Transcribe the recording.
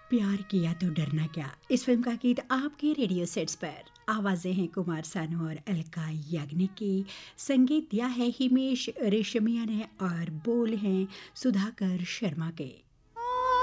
प्यार किया तो डरना क्या, इस फिल्म का गीत आपके रेडियो सेट्स पर। आवाज़ें हैं कुमार सानू और अलका याग्निक की, संगीत दिया है हिमेश रेशमिया ने और बोल हैं सुधाकर शर्मा के।